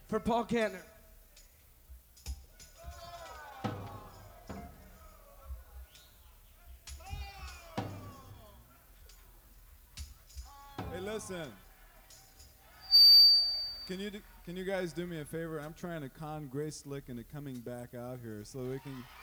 for Paul Kantner. Hey, listen. Can you guys do me a favor? I'm trying to con Grace Slick into coming back out here so we can